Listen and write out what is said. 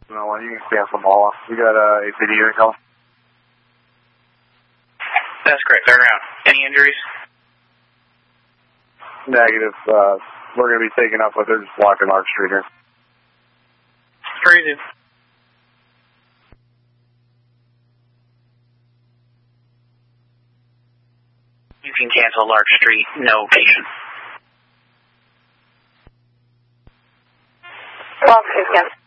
No, you can cancel them all. We got APD here, call. That's correct. Turn around. Any injuries? Negative. We're going to be taking up, but they're just blocking Lark Street here. Crazy. You can cancel Lark Street. No patient. Well,